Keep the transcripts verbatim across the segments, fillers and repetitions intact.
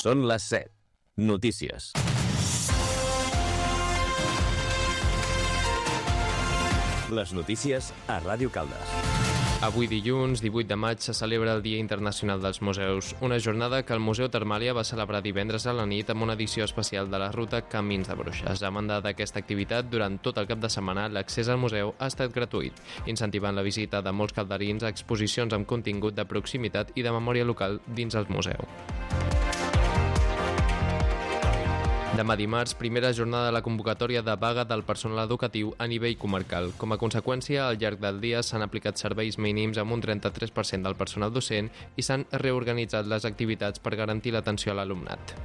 Són les set. Notícies. Les notícies a Ràdio Caldes. Avui dilluns, divuit de maig, se celebra el Dia Internacional dels Museus, una jornada que el Museu Termàlia va celebrar divendres a la nit amb una edició especial de la ruta Camins de Bruixes. A banda d'aquesta activitat, durant tot el cap de setmana, l'accés al museu ha estat gratuït, incentivant la visita de molts calderins a exposicions amb contingut de proximitat i de memòria local dins el museu. Demà dimarts, primera jornada de la convocatòria de vaga del personal educatiu a nivell comarcal. Com a conseqüència, al llarg del dia s'han aplicat serveis mínims amb un trenta-tres per cent del personal docent i s'han reorganitzat les activitats per garantir l'atenció a l'alumnat.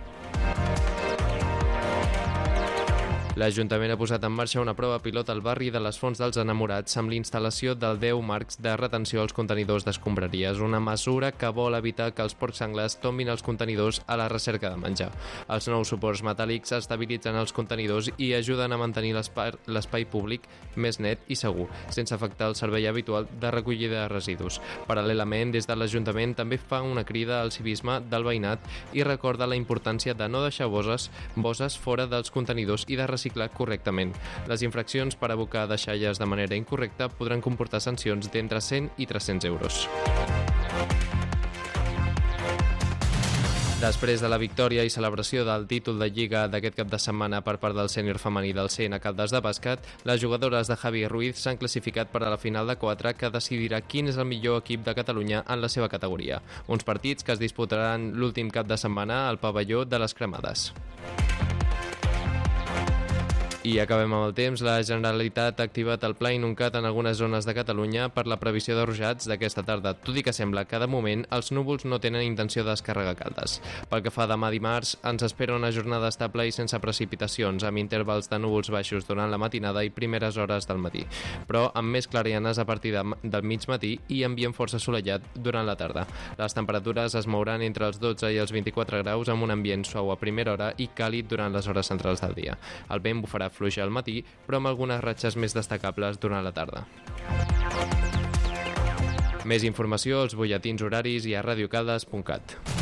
L'Ajuntament ha posat en marxa una prova pilot al barri de les Fonts dels Enamorats amb l'instal·lació del deu marcs de retenció als contenidors d'escombraries, una mesura que vol evitar que els porcs senglars tombin els contenidors a la recerca de menjar. Els nous suports metàl·lics estabilitzen els contenidors i ajuden a mantenir l'espai públic més net i segur, sense afectar el servei habitual de recollida de residus. Paral·lelament, des de l'Ajuntament també fa una crida al civisme del veïnat i recorda la importància de no deixar bosses, bosses fora dels contenidors i de reciclar correctament. Les infraccions per abocar deixalles de manera incorrecta podran comportar sancions d'entre cent i tres-cents euros. Després de la victòria i celebració del títol de Lliga d'aquest cap de setmana per part del sènior femení del C N Caldes de bàsquet, les jugadores de Javi Ruiz s'han classificat per a la final de quatre que decidirà quin és el millor equip de Catalunya en la seva categoria. Uns partits que es disputaran l'últim cap de setmana al pavelló de les Cremades. I acabem amb el temps. La Generalitat ha activat el Pla Inuncat en algunes zones de Catalunya per la previsió de ruixats d'aquesta tarda, tot i que sembla que de moment els núvols no tenen intenció de descarregar Caldes. Pel que fa a demà dimarts, ens espera una jornada estable i sense precipitacions, amb intervals de núvols baixos durant la matinada i primeres hores del matí, però amb més clarianes a partir de, del mig matí i ambient força assolellat durant la tarda. Les temperatures es mouran entre els dotze i els vint-i-quatre graus amb un ambient suau a primera hora i càlid durant les hores centrals del dia. El vent bufarà fluix al matí, però amb algunes ratxes més destacables durant la tarda. Més informació als butlletins horaris i a radiocaldes punt cat.